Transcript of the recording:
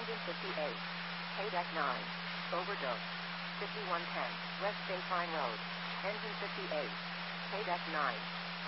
Engine 58. Paydeck 9. Overdose. 5110. West Bayfine Road. Engine 58. Paydeck 9.